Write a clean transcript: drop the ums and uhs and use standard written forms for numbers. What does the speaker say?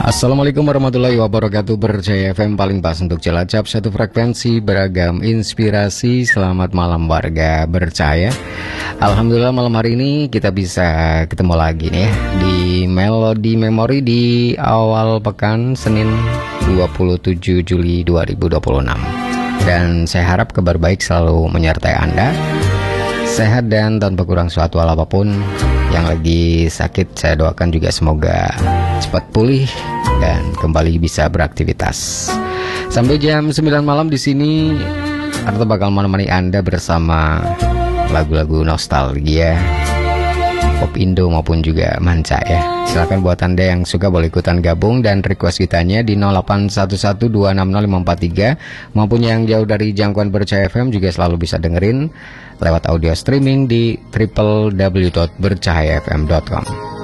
Assalamualaikum warahmatullahi wabarakatuh. Berjaya FM paling pas untuk Cilacap, satu frekuensi beragam inspirasi. Selamat malam warga Bercahaya. Alhamdulillah malam hari ini kita bisa ketemu lagi nih ya, di Melodi Memori di awal pekan Senin 27 Juli 2026. Dan saya harap kabar baik selalu menyertai Anda, sehat dan tanpa kurang suatu hal apapun. Yang lagi sakit saya doakan juga semoga cepat pulih dan kembali bisa beraktivitas. Sampai jam 9 malam di sini Arta bakal menemani Anda bersama lagu-lagu nostalgia, pop Indo maupun juga manca ya. Silakan buat Anda yang suka boleh ikutan gabung dan request kitanya di 0811260543 maupun yang jauh dari jangkauan Bercahaya FM juga selalu bisa dengerin lewat audio streaming di www.bercahayafm.com.